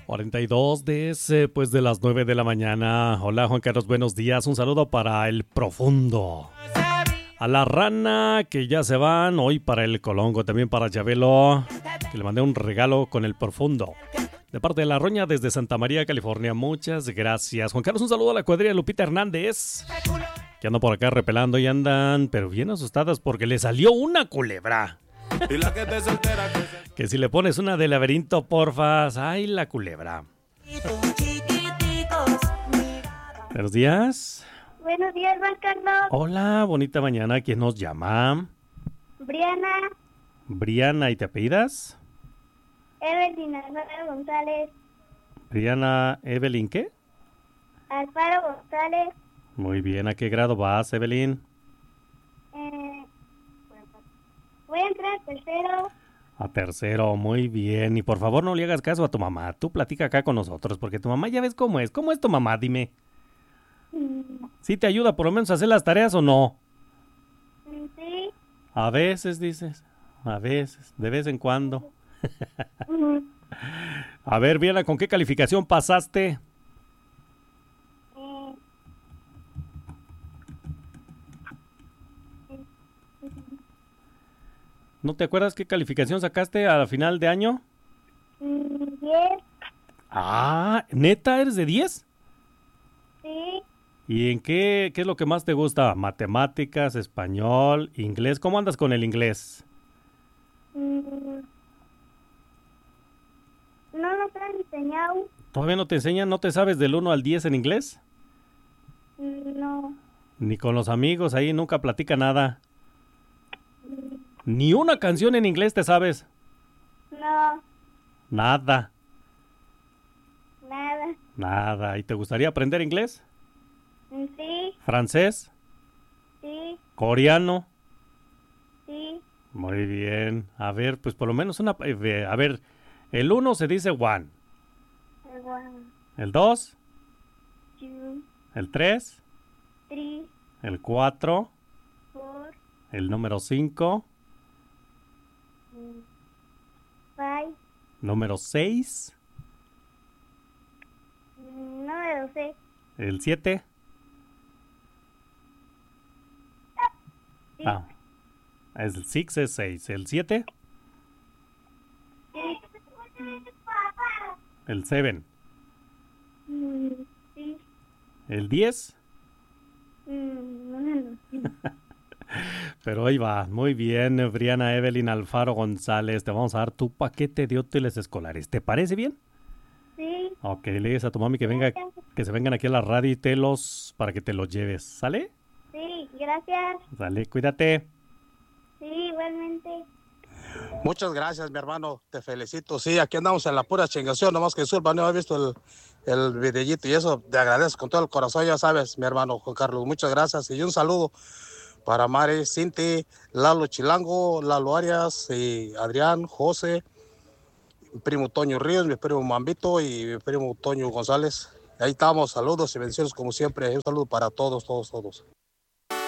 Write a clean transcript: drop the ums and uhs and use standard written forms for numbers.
42 después de las 9 de la mañana. Hola Juan Carlos, buenos días. Un saludo para el profundo. A la rana que ya se van. Hoy para el Colongo, también para Chabelo, que le mandé un regalo con el profundo. De parte de la Roña desde Santa María, California. Muchas gracias. Juan Carlos, un saludo a la cuadrilla de Lupita Hernández, que andan por acá repelando y andan, pero bien asustadas porque le salió una culebra. Que si le pones una de laberinto, porfas. Ay, la culebra. Buenos días. Buenos días, Juan Carlos. Hola, bonita mañana. ¿Quién nos llama? Briana. Briana, ¿y te apellidas? Evelyn Alfaro González. Briana, ¿Evelyn qué? Alfaro González. Muy bien, ¿a qué grado vas, Evelyn? Voy a entrar al tercero. A tercero, muy bien. Y por favor no le hagas caso a tu mamá. Tú platica acá con nosotros, porque tu mamá ya ves cómo es. ¿Cómo es tu mamá? Dime. ¿Sí te ayuda por lo menos a hacer las tareas o no? Sí. A veces, dices. A veces, de vez en cuando. A ver, Viana, ¿con qué calificación pasaste? ¿No te acuerdas qué calificación sacaste a final de año? 10. Ah, ¿neta eres de 10? Sí. ¿Y en qué es lo que más te gusta? ¿Matemáticas, español, inglés? ¿Cómo andas con el inglés? No nos han enseñado. ¿Todavía no te enseñan? ¿No te sabes del 1 al 10 en inglés? No. Ni con los amigos ahí nunca platica nada. ¿Ni una canción en inglés te sabes? No. Nada. Nada. Nada. ¿Y te gustaría aprender inglés? Sí. ¿Francés? Sí. ¿Coreano? Sí. Muy bien. A ver, pues por lo menos una... a ver, el 1 se dice one. El 2. 2. El 3. 3. El 4. 4. El número 5. 5. Número 6. Número 6. El 7. Sí. Ah, el 6 es 6. El 7. Sí. El 7. Sí. El 10. No. Pero ahí va, muy bien, Briana Evelyn Alfaro González. Te vamos a dar tu paquete de útiles escolares. ¿Te parece bien? Sí. Ok, le dices a tu mami que venga, que se vengan aquí a la radio y para que te los lleves. ¿Sale? Sí, gracias. Sale, cuídate. Sí, igualmente. Muchas gracias, mi hermano, te felicito. Sí, aquí andamos en la pura chingación, nomás que disculpa, no he visto el videíto y eso, te agradezco con todo el corazón, ya sabes, mi hermano Juan Carlos, muchas gracias. Y un saludo para Mari, Cinti, Lalo Chilango, Lalo Arias, y Adrián, José, mi primo Toño Ríos, mi primo Mambito y mi primo Toño González. Ahí estamos, saludos y bendiciones como siempre. Un saludo para todos.